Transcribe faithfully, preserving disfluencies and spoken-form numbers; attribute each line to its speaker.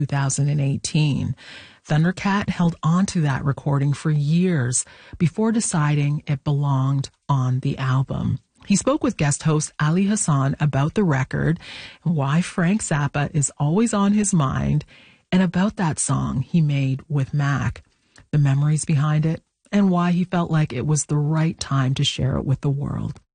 Speaker 1: two thousand eighteen. Thundercat held on to that recording for years before deciding it belonged on the album. He spoke with guest host Ali Hassan about the record, why Frank Zappa is always on his mind, and about that song he made with Mac, the memories behind it, and why he felt like it was the right time to share it with the world.